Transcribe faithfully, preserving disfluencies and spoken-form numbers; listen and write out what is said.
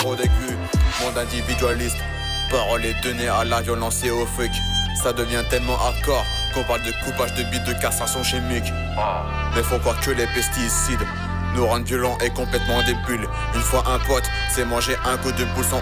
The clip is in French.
trop d'aigus. Monde individualiste, paroles données à la violence et au fric. Ça devient tellement hardcore qu'on parle de coupage de bites, de castration chimique. Mais faut croire que les pesticides nous rendent violents et complètement débiles. Une fois un pote s'est mangé un coup de boule, son